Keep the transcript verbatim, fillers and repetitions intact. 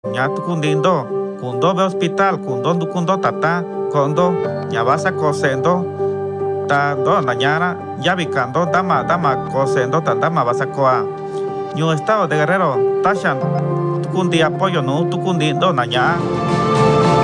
ña tukundindo, kundo be hospital, kundo ndukundo tata, kondo, ña basa kosendo, ta do nañara, yabikando, dama, dama kosendo, ta dama basa koa. Ñu estado de Guerrero, tashan, tukundi apoyo no, tukundindo naña.